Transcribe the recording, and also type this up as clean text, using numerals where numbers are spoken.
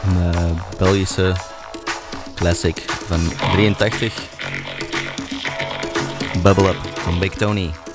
Een Belgische classic van 83. Bubble Up van Big Tony.